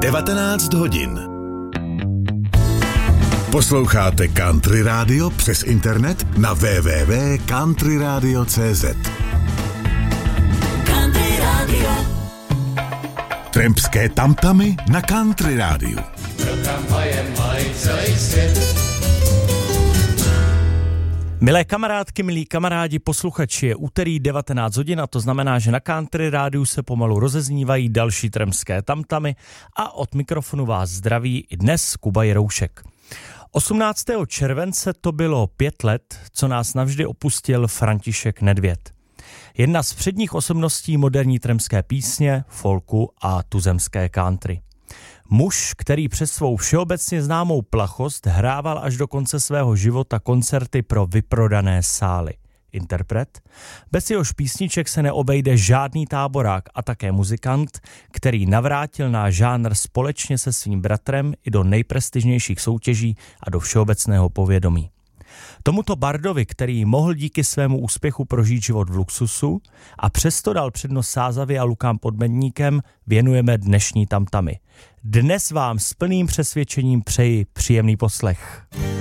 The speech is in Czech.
19 hodin. Posloucháte Country Radio přes internet na www.countryradio.cz. Country Radio. Trampské tamtamy na Country Rádiu. Milé kamarádky, milí kamarádi, posluchači, je úterý 19 hodin a to znamená, že na Country Rádiu se pomalu rozeznívají další trampské tamtamy a od mikrofonu vás zdraví i dnes Kuba Jiroušek. 18. července to bylo 5 let, co nás navždy opustil František Nedvěd. Jedna z předních osobností moderní trampské písně, folku a tuzemské country. Muž, který přes svou všeobecně známou plachost hrával až do konce svého života koncerty pro vyprodané sály. Interpret, bez jehož písniček se neobejde žádný táborák a také muzikant, který navrátil náš žánr společně se svým bratrem i do nejprestižnějších soutěží a do všeobecného povědomí. Tomuto bardovi, který mohl díky svému úspěchu prožít život v luxusu a přesto dal přednost Sázavě a Lukám pod Medníkem, věnujeme dnešní tamtamy. Dnes vám s plným přesvědčením přeji příjemný poslech.